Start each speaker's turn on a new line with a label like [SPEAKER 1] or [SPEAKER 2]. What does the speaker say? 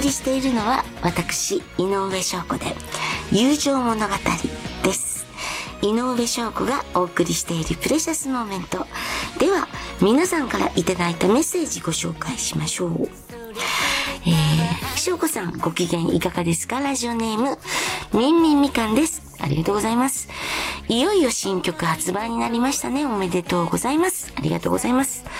[SPEAKER 1] りしているのは私、井上翔子で友情物語です。井上翔子がお送りしているプレシャスモーメントでは、皆さんからいただいたメッセージご紹介しましょう。翔子さん、ご機嫌いかがですか？ラジオネームみんみんみかんです。ありがとうございます。いよいよ新曲発売になりましたね。おめでとうございます。ありがとうございます。